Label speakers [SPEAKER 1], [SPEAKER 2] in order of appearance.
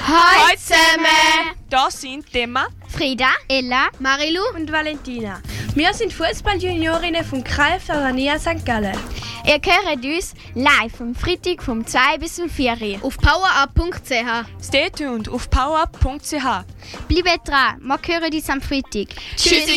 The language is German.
[SPEAKER 1] Hallo zusammen!
[SPEAKER 2] Das sind Emma,
[SPEAKER 1] Frieda, Ella,
[SPEAKER 3] Marilu
[SPEAKER 4] und Valentina. Wir sind Fußballjuniorinnen vom KF Tavernier St. Gallen.
[SPEAKER 1] Ihr hört uns live vom Freitag vom 2 bis zum 4 Uhr
[SPEAKER 3] auf powerup.ch.
[SPEAKER 2] Stay tuned auf powerup.ch.
[SPEAKER 1] Bleibt dran, wir hören uns am Freitag.
[SPEAKER 2] Tschüssi!